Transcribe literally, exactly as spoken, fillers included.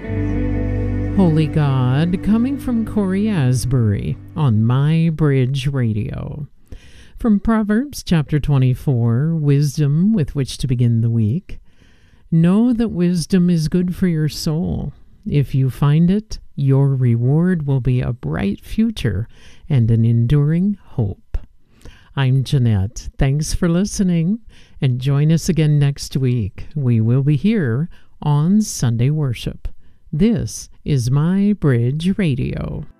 Holy God, coming from Corey Asbury on My Bridge Radio. From Proverbs chapter twenty-four, wisdom with which to begin the week. Know that wisdom is good for your soul. If you find it, your reward will be a bright future and an enduring hope. I'm Jeanette. Thanks for listening, and join us again next week. We will be here on Sunday Worship. This is My Bridge Radio.